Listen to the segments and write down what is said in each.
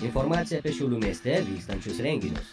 Informacija apie Šiaulių mieste vykstančius renginius.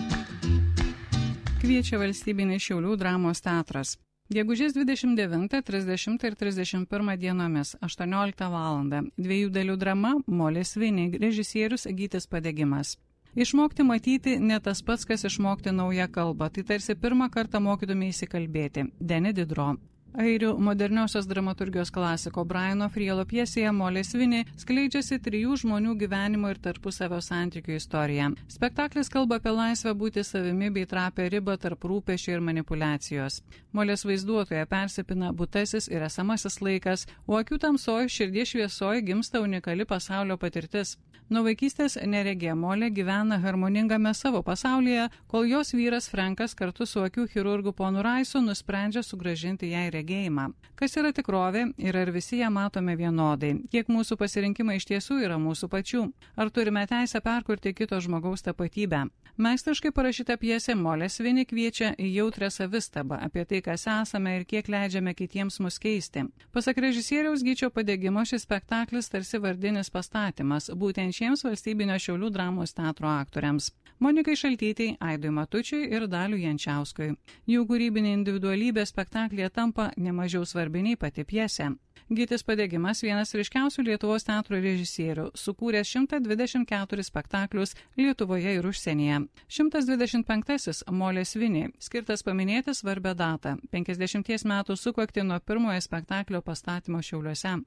Kviečia Valstybinis Šiaulių dramos teatras. Gegužės 29, 30 ir 31 dienomis 18 val. 2 dalių drama Molės Vinė, režisierius Gytis Padegimas. Išmokti matyti ne tas pats, kas išmokti naują kalbą, tai tarsi pirmą kartą mokytume įsikalbėti. Deni Didro. Airių moderniosios dramaturgijos klasiko Briano Frielo pjesėje Molės Vinė skleidžiasi 3 žmonių gyvenimo ir tarpusavio santykių istorija. Spektaklis kalba apie laisvę būti savimi bei trapę ribą tarp rūpesčio ir manipulacijos. Molės vaizduotoje persipina būtasis ir esamasis laikas, o akių tamsoje širdies šviesoje gimsta unikali pasaulio patirtis. Nuo vaikystės neregė Molė gyvena harmoningame savo pasaulyje, kol jos vyras Frankas kartu su akių chirurgu ponu Raisu nusprendžia sugrąžinti jai regėjimą. Kas yra tikrovė ir ar visi ją matome vienodai? Kiek mūsų pasirinkimai iš tiesų yra mūsų pačių? Ar turime teisę perkurti kito žmogaus tapatybę? Meistriškai parašyta pjesė Molės Vinė kviečia į jautrią savistabą apie tai, kas esame ir kiek leidžiame kitiems mus keisti. Pasak režisieriaus Gyčio Padegimo, šis spektaklis tarsi vardinis pastatymas būtent šiems Valstybinio Šiaulių dramos teatro aktoriams. Monikai Šaltytei, Aidui Matučiui ir Daliui Jančiauskui. Jų kūrybinė individualybė spektaklyje tampa nemažiau svarbi nei pati pjesė. Gytis Padegimas, vienas ryškiausių Lietuvos teatro režisierių, sukūręs 124 spektaklius Lietuvoje ir užsienyje. 125-asis Molės Vinė, skirtas paminėti svarbią datą – 50 metų sukaktį nuo pirmojo spektaklio pastatymo Šiauliuose.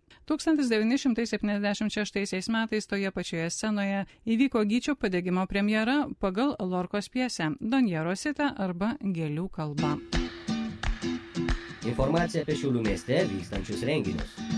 1976 metais toje pačioje scenoje įvyko Gyčio Padegimo premjera pagal Lorkos pjesę Donja Rosita arba Gėlių kalba. Informacija apie Šiaulių mieste vykstančius renginius.